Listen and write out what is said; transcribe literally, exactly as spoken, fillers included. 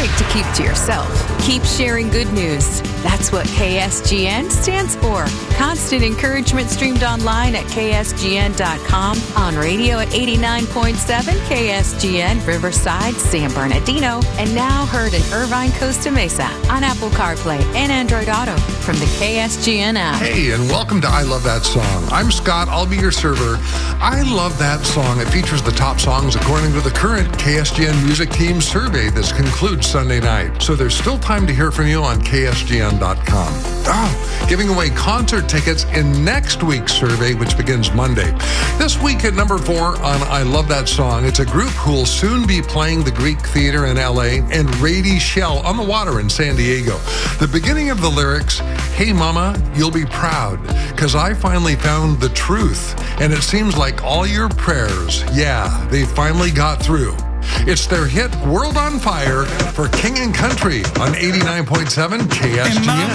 great to keep to yourself. Keep sharing good news. That's what K S G N stands for. Constant encouragement streamed online at K S G N dot com, on radio at eighty-nine point seven K S G N Riverside, San Bernardino, and now heard in Irvine, Costa Mesa on Apple CarPlay and Android Auto from the K S G N app. Hey, and welcome to I Love That Song. I'm Scott. I'll be your server. I Love That Song. It features the top songs according to the current K S G N Music Team survey. This concludes Sunday night, so there's still time to hear from you on K S G N dot com. Oh, giving away concert tickets in next week's survey, which begins Monday. This week at number four on I Love That Song, it's a group who will soon be playing the Greek Theater in L A and Rady Shell on the Water in San Diego. The beginning of the lyrics, "Hey mama, you'll be proud, 'cause I finally found the truth, and it seems like all your prayers, yeah, they finally got through." It's their hit World on Fire for King and Country on eighty-nine point seven K S G N.